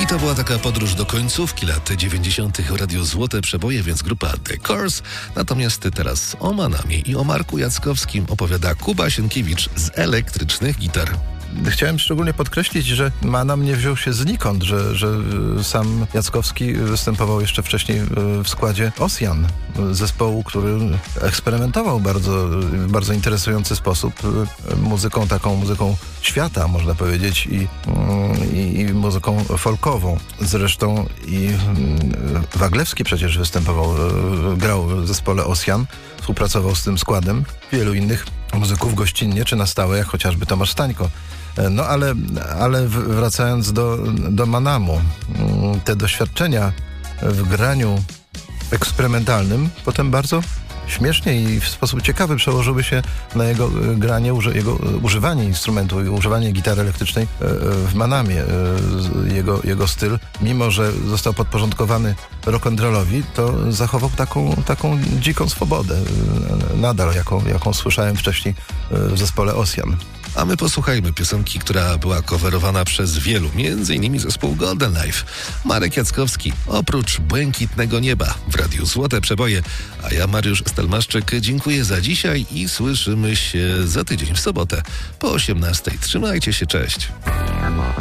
I to była taka podróż do końcówki lat 90. Radio Złote Przeboje, więc grupa The Course. Natomiast teraz o Manamie i o Marku Jackowskim opowiada Kuba Sienkiewicz z Elektrycznych Gitar. Chciałem szczególnie podkreślić, że Manam nie wziął się znikąd, że sam Jackowski występował jeszcze wcześniej w składzie Ossian, zespołu, który eksperymentował w bardzo interesujący sposób taką muzyką świata, można powiedzieć, i muzyką folkową. Zresztą i Waglewski przecież grał w zespole Ossian, współpracował z tym składem, wielu innych muzyków gościnnie czy na stałe, jak chociażby Tomasz Stańko. No ale wracając do Manamu, te doświadczenia w graniu eksperymentalnym potem bardzo śmiesznie i w sposób ciekawy przełożyły się na jego granie, jego używanie instrumentu i używanie gitary elektrycznej w Manamie. Jego styl, mimo że został podporządkowany rock'n'rollowi, to zachował taką dziką swobodę, nadal jaką słyszałem wcześniej w zespole Ossian. A my posłuchajmy piosenki, która była coverowana przez wielu, m.in. zespół Golden Life. Marek Jackowski, Oprócz błękitnego nieba w Radiu Złote Przeboje. A ja, Mariusz Stelmaszczyk, dziękuję za dzisiaj i słyszymy się za tydzień w sobotę po 18:00. Trzymajcie się, cześć.